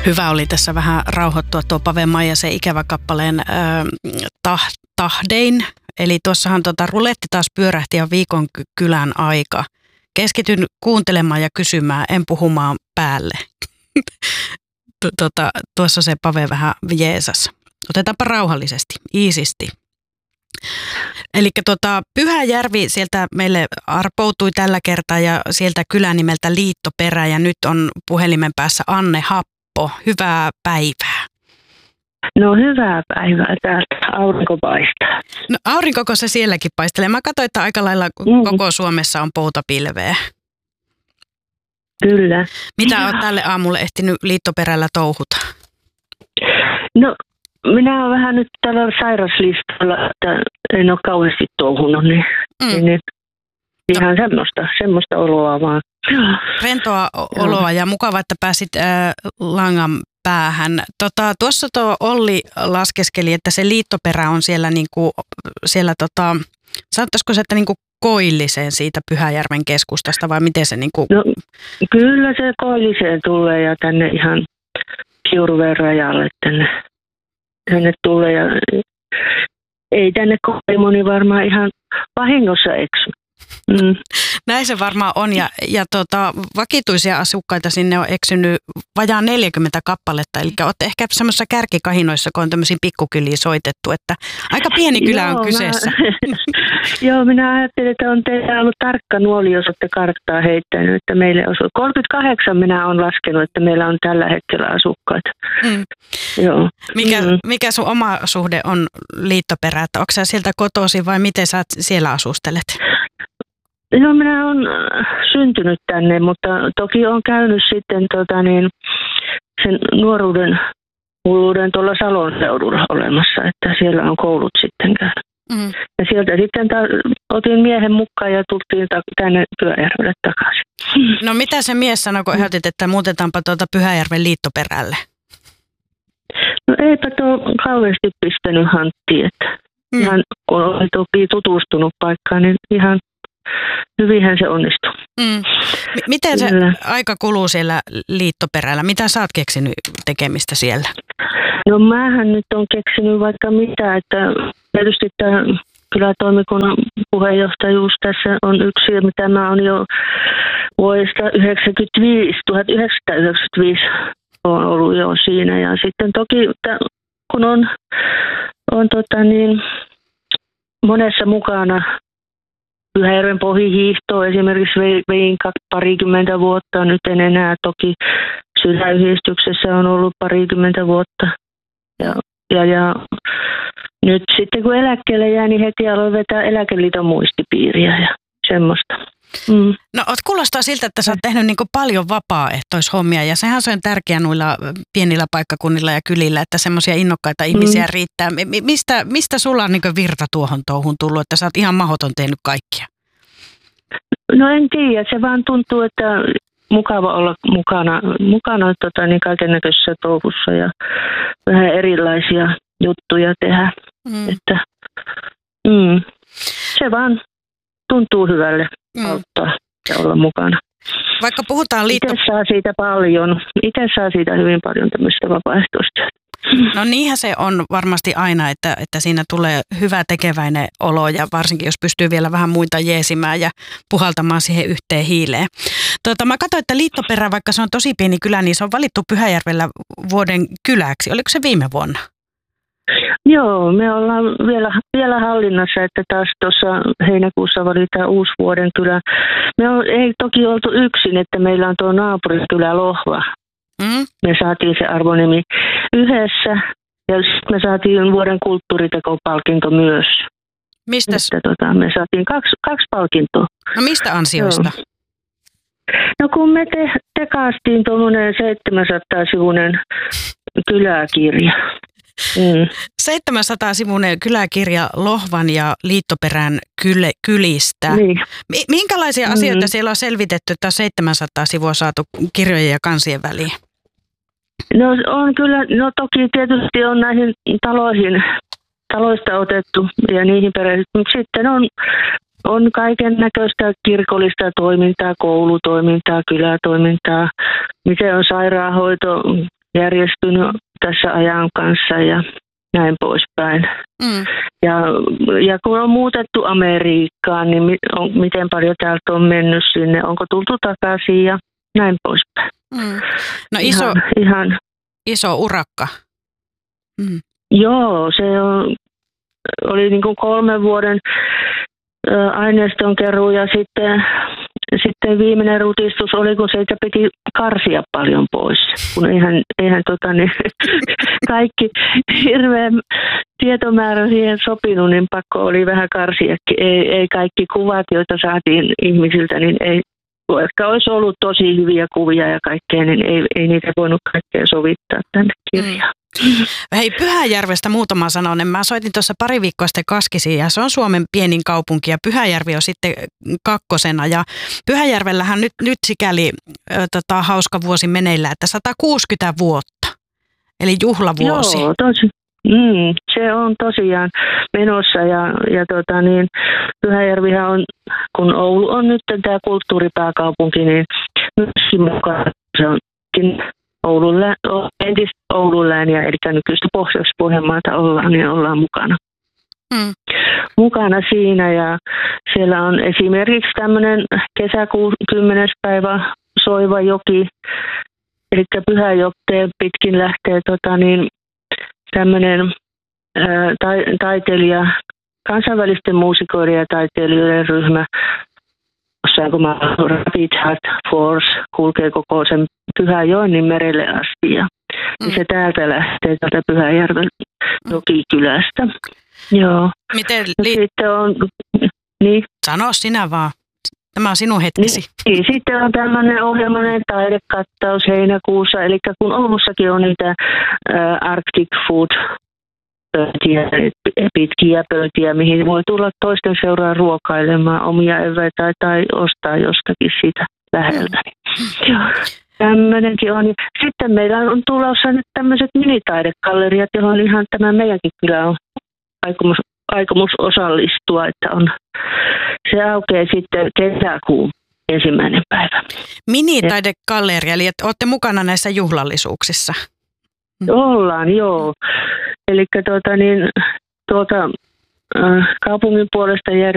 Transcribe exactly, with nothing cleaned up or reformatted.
Hyvä oli tässä vähän rauhoittua tuo Pave Maijasen ikävä kappaleen äh, tah, tahdein. Eli tuossahan tota, ruletti taas pyörähti ja viikon kylän aika. Keskityn kuuntelemaan ja kysymään, en puhumaan päälle. tota, tuossa se Pave vähän jeesas. Otetaanpa rauhallisesti, iisisti. Eli tota, Pyhäjärvi sieltä meille arpoutui tällä kertaa ja sieltä kylän nimeltä Liittoperä ja nyt on puhelimen päässä Anne Happo. Hyvää päivää. No hyvää päivää, täältä aurinko paistaa. No aurinkoko se sielläkin paistelee. Mä katsoin, että aika lailla Mm. koko Suomessa on poutapilveä. Kyllä. Mitä olet tälle aamulle ehtinyt Liittoperällä touhuta? No minä olen vähän nyt tällä sairaslistalla, että en ole kauheasti touhunut, niin, Mm. niin, niin ihan semmoista, semmoista oloa vaan. Rentoa oloa ja mukava, että pääsit äh, langan päähän. Tota, tuossa tuo Olli laskeskeli, että se Liittoperä on siellä, niinku, siellä tota, sanottaisiko se, että niinku koilliseen siitä Pyhäjärven keskustasta vai miten se niinku... No kyllä se koilliseen tulee ja tänne ihan Kiuruveen rajalle tänne, tänne tulee ja ei tänne kovin moni varmaan ihan vahingossa eksy. Mm. Näin se varmaan on ja, ja tota, vakituisia asukkaita sinne on eksynyt vajaan neljäkymmentä kappaletta, eli olette ehkä semmoisessa kärkikahinoissa, kun on tämmöisiä pikkukyliä soitettu, että aika pieni kylä on Joo, kyseessä. Mä, joo, minä ajattelin, että on teillä ollut tarkka nuoli, jos olette karttaa heittänyt, että meille osuu. kolmekymmentäkahdeksan minä olen laskenut, että meillä on tällä hetkellä asukkaita. Mm. Joo. Mikä, Mm. mikä sun oma suhde on Liittoperä, että onko sä sieltä kotoisin vai miten sä siellä asustelet? No minä olen syntynyt tänne, mutta toki olen käynyt sitten tota niin, sen nuoruuden hulluuden tuolla Salon seudulla olemassa, että siellä on koulut sitten käynyt. Mm. Ja sieltä sitten ta- otin miehen mukaan ja tultiin ta- tänne Pyhäjärvelle takaisin. No mitä se mies sanoi, kun ehdotit, että muutetaanpa tuota Pyhäjärven Liittoperälle? No eipä tuo kauheasti pistänyt hanttiin, että Mm. ihan kun oli toki tutustunut paikkaan, niin ihan hyvinhän se onnistui. Mm. M- Miten se Kyllä. aika kuluu siellä Liittoperällä? Mitä sä oot keksinyt tekemistä siellä? No mähän nyt on keksinyt vaikka mitä, että tietysti tämä kylätoimikunnan puheenjohtajuus tässä on yksi, mitä mä oon jo vuodesta yhdeksänkymmentäviisi, tuhatyhdeksänsataayhdeksänkymmentäviisi on ollut jo siinä. Ja sitten toki kun on, on tota niin, monessa mukana, Pyhäjärven pohjihiihtoa esimerkiksi vein parikymmentä vuotta, nyt en enää toki Sydänyhdistyksessä on ollut parikymmentä vuotta. Ja, ja, ja nyt sitten kun eläkkeelle jää, niin heti aloin vetää Eläkeliiton muistipiiriä ja semmoista. Mm. No kuulostaa siltä, että sä oot tehnyt niin kuin paljon vapaaehtoishommia ja sehän se on tärkeää noilla pienillä paikkakunnilla ja kylillä, että semmoisia innokkaita ihmisiä Mm. riittää. Mi- Mistä, mistä sulla on niin kuin virta tuohon touhun tullut, että sä oot ihan mahdoton tehnyt kaikkia? No en tiedä, se vaan tuntuu, että mukava olla mukana, mukana tota, niin kaikennäköisessä touhussa ja vähän erilaisia juttuja tehdä. Mm. Että, mm, se vaan tuntuu hyvälle Mm. auttaa ja olla mukana. Vaikka puhutaan liitto... Itse saa siitä paljon. Itse saa siitä hyvin paljon tämmöistä vapaaehtoistyötä. No niinhän se on varmasti aina, että, että siinä tulee hyvä tekeväinen olo ja varsinkin jos pystyy vielä vähän muita jeesimään ja puhaltamaan siihen yhteen hiileen. Tuota, mä katsoin, että Liittoperä, vaikka se on tosi pieni kylä, niin se on valittu Pyhäjärvellä vuoden kyläksi. Oliko se viime vuonna? Joo, me ollaan vielä, vielä hallinnassa, että taas tuossa heinäkuussa valitaan uusi vuoden kylä. Me on, ei toki oltu yksin, että meillä on tuo naapurikylä Lohva. Mm? Me saatiin se arvonimi yhdessä ja sitten me saatiin vuoden kulttuuritekopalkinto myös. Mistä, Että, tota, me saatiin kaksi, kaksi palkintoa. no mistä ansioista? Joo. No kun me te, tekaastiin tuommoinen seitsemänsataa-sivuinen kyläkirja. Mm. seitsemänsataa-sivuinen kyläkirja Lohvan ja Liittoperän kyl- kylistä. Niin. Mi- minkälaisia Mm. asioita siellä on selvitetty, että on seitsemänsataa sivua saatu kirjojen ja kansien väliin? No on kyllä, no toki tietysti on näihin taloihin, taloista otettu ja niihin perehdytty, mutta sitten on, on kaiken näköistä kirkollista toimintaa, koulutoimintaa, kylätoimintaa, miten on sairaanhoito järjestynyt tässä ajan kanssa ja näin poispäin. Mm. Ja, ja kun on muutettu Amerikkaan, niin mi, on, miten paljon täältä on mennyt sinne, onko tultu takaisin ja näin poispäin. Mm. No iso, ihan, ihan, iso urakka. Mm. Joo, se on, oli niin kuin kolmen vuoden ä, aineiston keruu ja sitten, sitten viimeinen rutistus oli, kun siitä piti karsia paljon pois. Kun eihän, eihän tota, niin, kaikki hirveän tietomäärä siihen sopinut, niin pakko oli vähän karsiakin. Ei, ei kaikki kuvat, joita saatiin ihmisiltä, niin ei, vaikka olisi ollut tosi hyviä kuvia ja kaikkea, niin ei, ei niitä voinut kaikkea sovittaa tänne kirjaan. Mm. Hei, Pyhäjärvestä muutama sanonen. Mä soitin tuossa pari viikkoa sitten Kaskisiin ja se on Suomen pienin kaupunki ja Pyhäjärvi on sitten kakkosena. Ja Pyhäjärvellähän nyt, nyt sikäli ö, tota, hauska vuosi meneillään, että sata kuusikymmentä vuotta, eli juhlavuosi. Joo, tosi. Mm, se on tosiaan menossa ja, ja tota niin, Pyhäjärvihän on, kun Oulu on nyt tämä kulttuuripääkaupunki, niin myöskin mukaan se onkin Oulun, entistä Oulun lääniä, eli nykyistä Pohjois-Pohjanmaata ollaan, niin ollaan mukana. Mm. Mukana siinä ja siellä on esimerkiksi tämmöinen kesäkuun kymmenes päivä Soivajoki, eli Pyhäjokteen pitkin lähtee tota niin, tämmöinen ää, ta- taiteilija, kansainvälisten muusikoiden ja taiteilijoiden ryhmä, jossain mä Rapid Heart Force kulkee koko sen Pyhäjoennin merelle asti ja mm. se täältä lähtee täältä Pyhäjärven Jokikylästä. Joo. Miten li- sitten on, niin. Sano sinä vaan. Tämä on sinun hetkesi. Niin, sitten on tämmöinen ohjelmainen taidekattaus heinäkuussa, eli kun Oulussakin on niitä ä, Arctic Food pöytiä, pitkiä pöytiä, mihin voi tulla toisten seuraan ruokailemaan omia eväitä tai ostaa jostakin siitä läheltä. Mm. Joo. Tämmöinenkin on. Sitten meillä on tulossa nyt tämmöiset minitaidekalleriat, johon ihan tämä meidänkin kyllä on aikomus, aikomus osallistua, että on, se aukeaa sitten kesäkuun ensimmäinen päivä. Minitaidegalleria, eli että olette mukana näissä juhlallisuuksissa? Ollaan, joo. Eli tuota, niin, tuota, äh, kaupungin puolesta järjestetään